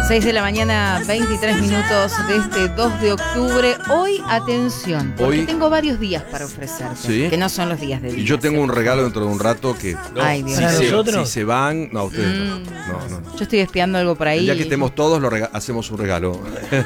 6 de la mañana, 23 minutos de este 2 de octubre. Hoy, atención, porque tengo varios días para ofrecerte, ¿sí? Que no son los días de día. Y yo tengo un regalo dentro de un rato que... No. Ay, Dios. Si se van... No, ustedes no. Yo estoy espiando algo por ahí. Ya que estemos todos, hacemos un regalo.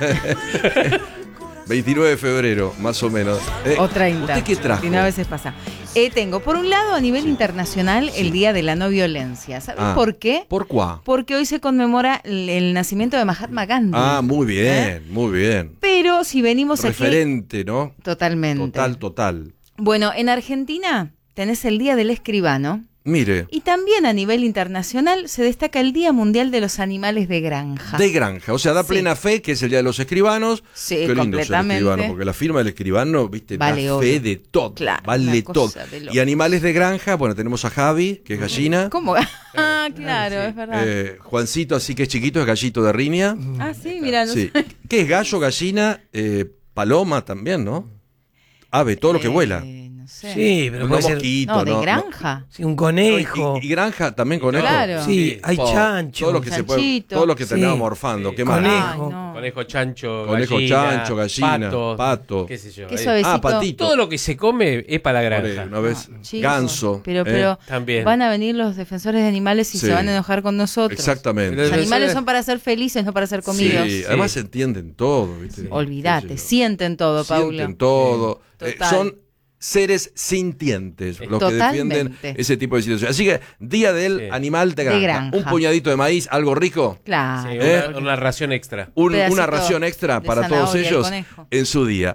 29 de febrero, más o menos. O 30. ¿Usted qué trajo? Y a veces pasa. Tengo, por un lado, a nivel internacional, el Día de la No Violencia. ¿Sabes por qué? ¿Por cuá? Porque hoy se conmemora el nacimiento de Mahatma Gandhi. Muy bien, muy bien. Pero si venimos referente, aquí... ¿no? Totalmente. Total. Bueno, en Argentina tenés el Día del Escribano. Mire. Y también a nivel internacional se destaca el Día Mundial de los Animales de Granja. De granja, o sea, da plena fe que es el Día de los Escribanos. Sí, qué lindo completamente. Ser escribano, porque la firma del escribano, viste, vale da fe de todo, claro, vale todo. Y animales de granja, bueno, tenemos a Javi, que es gallina. ¿Cómo? Claro, sí. Es verdad. Juancito, así que es chiquito, es gallito de riña. Sí, mira. No sé. ¿Qué es gallo, gallina, paloma también, no? Ave, todo lo que vuela. No sé. Sí, pero no mosquito, no, de granja. Sí, un conejo. Y granja también conejo. Claro. Sí, hay chancho. Todo lo que se puede, todo lo que terminamos morfando. ¿Qué más? Conejo. No. Conejo, chancho, gallina, pato. Qué sé yo. Qué suavecito. Patito. Todo lo que se come es para la granja. Una vez, Chicos, ganso. Pero también. van a venir los defensores de animales y se van a enojar con nosotros. Exactamente. Los animales son para ser felices, no para ser comidos. Sí, además entienden todo, ¿viste? Olvídate, sienten todo, Paulo. Sienten todo. Son seres sintientes los que defienden ese tipo de situaciones. Así que, Día del Animal de granja. Un puñadito de maíz, algo rico. Claro. Sí, una ración extra. Una ración extra para todos ellos en su día.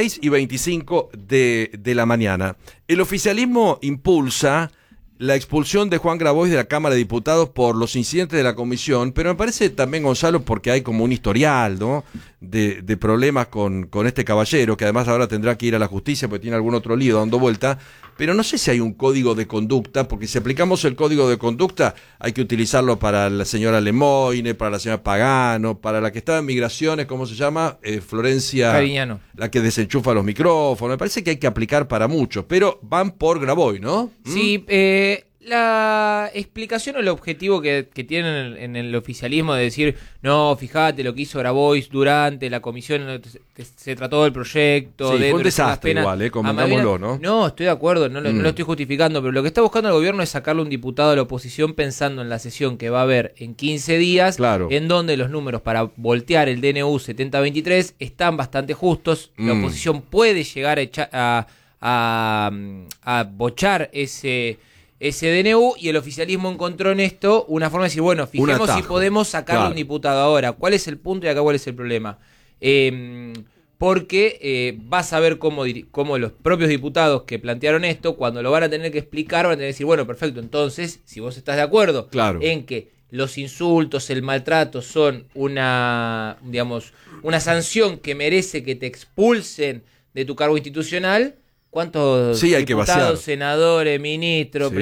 6:25 de la mañana. El oficialismo impulsa la expulsión de Juan Grabois de la Cámara de Diputados por los incidentes de la comisión, pero me parece también, Gonzalo, porque hay como un historial, ¿no?, de problemas con este caballero, que además ahora tendrá que ir a la justicia porque tiene algún otro lío dando vuelta, pero no sé si hay un código de conducta, porque si aplicamos el código de conducta hay que utilizarlo para la señora Lemoine, para la señora Pagano, para la que estaba en Migraciones, ¿cómo se llama? Florencia Cariñano. La que desenchufa los micrófonos. Me parece que hay que aplicar para muchos, pero van por Grabois, ¿no? Sí, la explicación o el objetivo que tienen en el oficialismo de decir, no, fíjate lo que hizo Grabois durante la comisión, se trató del proyecto. Sí, fue un desastre igual, comentámoslo, ¿no? No, estoy de acuerdo, no lo estoy justificando, pero lo que está buscando el gobierno es sacarle un diputado a la oposición pensando en la sesión que va a haber en 15 días, en donde los números para voltear el DNU 7023 están bastante justos, la oposición puede llegar a bochar ese DNU, y el oficialismo encontró en esto una forma de decir, bueno, fijemos si podemos sacarle un diputado ahora. ¿Cuál es el punto y acá cuál es el problema? Porque vas a ver cómo los propios diputados que plantearon esto, cuando lo van a tener que explicar, van a tener que decir, bueno, perfecto, entonces, si vos estás de acuerdo en que los insultos, el maltrato son una sanción que merece que te expulsen de tu cargo institucional, ¿cuántos diputados, senadores, ministros,